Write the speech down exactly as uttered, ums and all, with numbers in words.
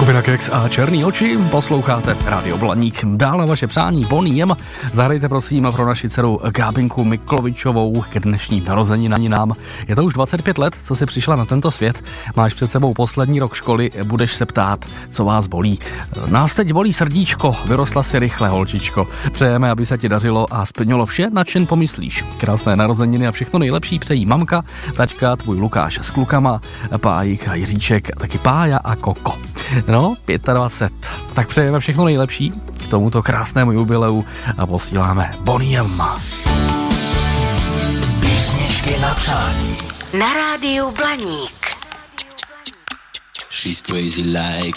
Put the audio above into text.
Skupina Kex a Černý oči, posloucháte Rádio Blaník. Dále vaše přání Boniem. Zahrajte prosím pro naši dceru Gábinku Miklovičovou k dnešním narozeninám. Je to už dvacet pět let, co jsi přišla na tento svět. Máš před sebou poslední rok školy, budeš se ptát, co vás bolí. Nás teď bolí srdíčko, vyrostla si rychle, holčičko. Přejeme, aby se ti dařilo a splnilo vše, na čem pomyslíš. Krásné narozeniny a všechno nejlepší přejí mamka, tačka, tvůj Lukáš s klukama, Pájík a Jiříček, a taky Pája a Koko. No, dvacet pět. Tak přejeme všechno nejlepší k tomuto krásnému jubileu a posíláme Boniem. Písničky na přání na Rádiu Blaník. She's crazy like